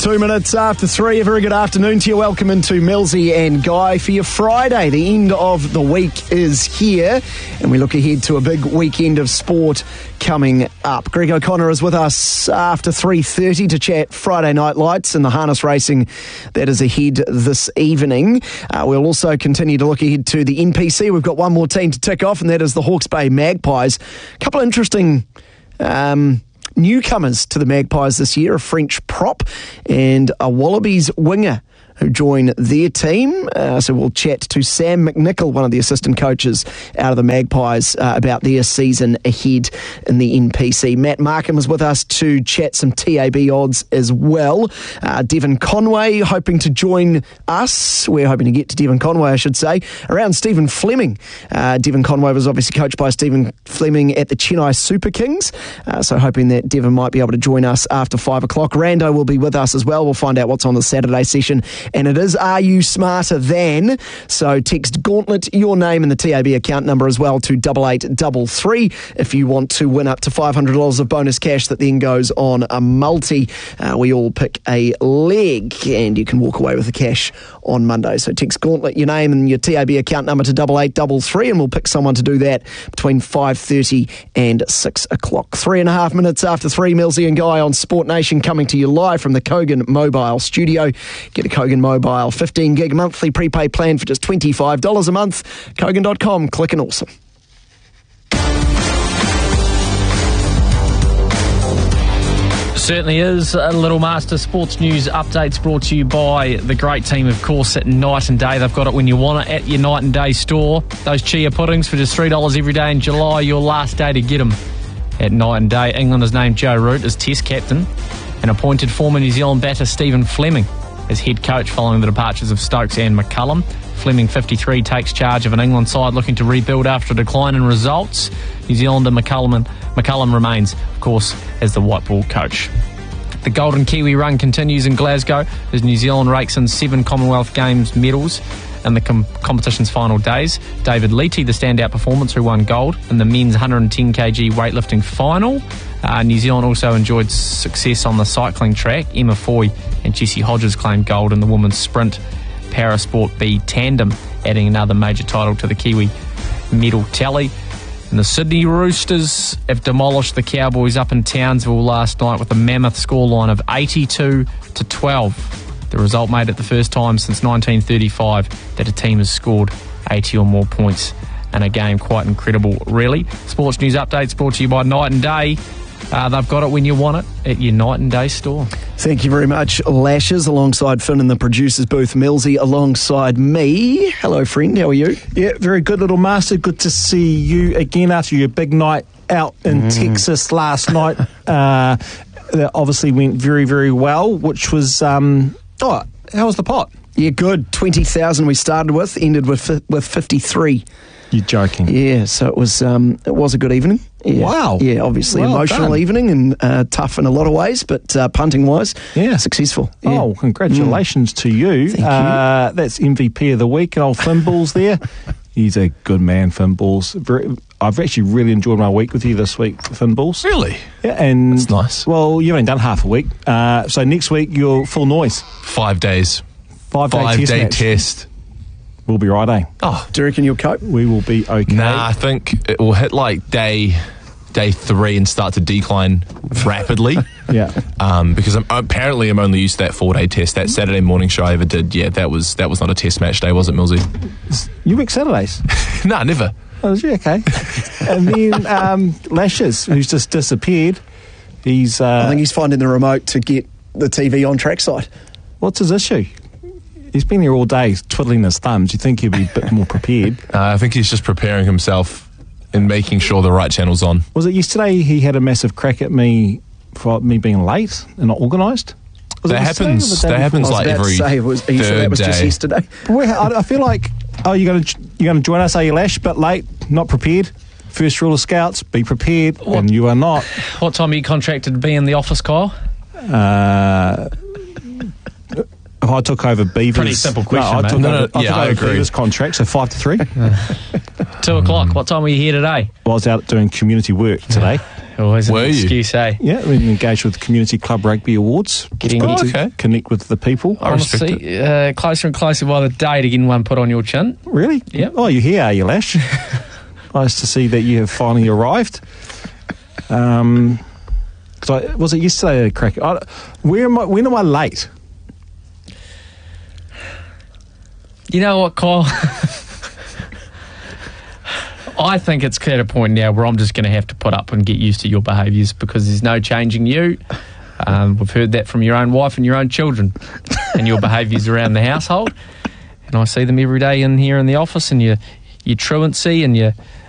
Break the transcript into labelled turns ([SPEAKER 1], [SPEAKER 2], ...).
[SPEAKER 1] 2 minutes after 3. A very good afternoon to you. Welcome into Millsy and Guy for your Friday. The end of the week is here, and we look ahead to a big weekend of sport coming up. Greg O'Connor is with us after 3:30 to chat Friday Night Lights and the harness racing that is ahead this evening. We'll also continue to look ahead to the NPC. We've got one more team to tick off, and that is the Hawke's Bay Magpies. A couple of interesting newcomers to the Magpies this year, a French prop and a Wallabies winger who join their team. So we'll chat to Sam McNichol, one of the assistant coaches out of the Magpies, about their season ahead in the NPC. Matt Markham is with us to chat some TAB odds as well. Devon Conway hoping to join us. We're hoping to get to Devon Conway, I should say, around Stephen Fleming. Devon Conway was obviously coached by Stephen Fleming at the Chennai Super Kings. So hoping that Devon might be able to join us after 5 o'clock. Rando will be with us as well. We'll find out what's on the Saturday session. And it is Are You Smarter Than? So text Gauntlet, your name and the TAB account number as well to 8833 if you want to win up to $500 of bonus cash that then goes on a multi. We all pick a leg and you can walk away with the cash on Monday. So text Gauntlet, your name and your TAB account number to 8833 and we'll pick someone to do that between 5:30 and 6 o'clock. 3.5 minutes after 3, Millsy and Guy on Sport Nation coming to you live from the Kogan Mobile studio. Get a Kogan Mobile 15 gig monthly prepaid plan for just $25 a month. Kogan.com, click and awesome.
[SPEAKER 2] Certainly is. A Little Master Sports News updates brought to you by the great team, of course, at Night and Day. They've got it when you want it at your Night and Day store. Those chia puddings for just $3 every day in July, your last day to get them at Night and Day. England has named Joe Root as Test captain and appointed former New Zealand batter Stephen Fleming as head coach following the departures of Stokes and McCullum. Fleming, 53, takes charge of an England side looking to rebuild after a decline in results. New Zealander McCullum remains, of course, as the white ball coach. The Golden Kiwi run continues in Glasgow as New Zealand rakes in 7 Commonwealth Games medals in the competition's final days. David Leety, the standout performance, who won gold in the men's 110kg weightlifting final. New Zealand also enjoyed success on the cycling track. Emma Foy and Jessie Hodges claimed gold in the women's sprint Parasport B tandem, adding another major title to the Kiwi medal tally. And the Sydney Roosters have demolished the Cowboys up in Townsville last night with a mammoth scoreline of 82-12. The result made it the first time since 1935 that a team has scored 80 or more points in a game. Quite incredible, really. Sports news updates brought to you by Night and Day. They've got it when you want it at your Night and Day store.
[SPEAKER 1] Thank you very much, Lashes, alongside Finn in the producer's booth, Millsy, alongside me. Hello, friend, how are you?
[SPEAKER 3] Yeah, very good, Little Master. Good to see you again after your big night out in Texas last night. That obviously went very, very well, which was... how was the pot?
[SPEAKER 1] Yeah, good. 20,000 we started with, ended with 53.
[SPEAKER 3] You're joking.
[SPEAKER 1] Yeah, so it was a good evening. Yeah.
[SPEAKER 3] Wow.
[SPEAKER 1] Yeah, obviously
[SPEAKER 3] well
[SPEAKER 1] emotional
[SPEAKER 3] done.
[SPEAKER 1] evening and tough in a lot of ways, but punting-wise, successful. Yeah.
[SPEAKER 3] Oh, congratulations to you.
[SPEAKER 1] Thank you.
[SPEAKER 3] That's MVP of the week, and old Finn Balls there. He's a good man, Finn Balls. I've actually really enjoyed my week with you this week, Finn Balls.
[SPEAKER 4] Really?
[SPEAKER 3] Yeah, and
[SPEAKER 4] that's nice.
[SPEAKER 3] Well, you've only done half a week, so next week you're full noise.
[SPEAKER 4] 5 days.
[SPEAKER 3] 5-day
[SPEAKER 4] test.
[SPEAKER 3] We'll be right, eh?
[SPEAKER 1] Oh, do you reckon you'll cope?
[SPEAKER 3] We will be okay.
[SPEAKER 4] Nah, I think it will hit like day 3 and start to decline rapidly.
[SPEAKER 3] Yeah.
[SPEAKER 4] Because I'm only used to that 4-day test. That Saturday morning show I ever did, that was not a test match day, was it, Millsy?
[SPEAKER 3] You work Saturdays?
[SPEAKER 4] Nah, never.
[SPEAKER 3] Oh, was you? Okay. And then Lashes, who's just disappeared. He's...
[SPEAKER 1] I think he's finding the remote to get the TV on trackside.
[SPEAKER 3] What's his issue? He's been here all day twiddling his thumbs. You think he'd be a bit more prepared?
[SPEAKER 4] I think he's just preparing himself and making sure the right channel's on.
[SPEAKER 3] Was it yesterday he had a massive crack at me for me being late and not organised?
[SPEAKER 4] That happens like every
[SPEAKER 1] third that was
[SPEAKER 4] day.
[SPEAKER 1] Just yesterday.
[SPEAKER 3] I feel like, you're going to join us, are you, Lash? But late, not prepared. First rule of Scouts, be prepared, and you are not.
[SPEAKER 2] What time are you contracted to be in the office, Kyle?
[SPEAKER 3] If I took over Beavers...
[SPEAKER 2] Pretty simple question,
[SPEAKER 3] I
[SPEAKER 2] mate.
[SPEAKER 3] took over
[SPEAKER 4] I agree.
[SPEAKER 3] Beavers' contract, so 5 to 3.
[SPEAKER 2] 2 o'clock. What time were you here today?
[SPEAKER 3] Well, I was out doing community work today.
[SPEAKER 2] Always an
[SPEAKER 4] Were you?
[SPEAKER 2] excuse, eh?
[SPEAKER 3] Yeah, we've been engaged with the Community Club Rugby Awards.
[SPEAKER 2] Getting
[SPEAKER 3] Good
[SPEAKER 4] okay.
[SPEAKER 3] to connect with the people.
[SPEAKER 4] I respect
[SPEAKER 2] Honestly, closer and closer by the day to getting one put on your chin.
[SPEAKER 3] Really?
[SPEAKER 2] Yep.
[SPEAKER 3] Oh, you're here, are you, Lash? Nice to see that you have finally arrived. Was it yesterday, Crack? When am I late?
[SPEAKER 2] You know what, Kyle? I think it's at a point now where I'm just going to have to put up and get used to your behaviours because there's no changing you. We've heard that from your own wife and your own children and your behaviours around the household. And I see them every day in here in the office and your truancy and your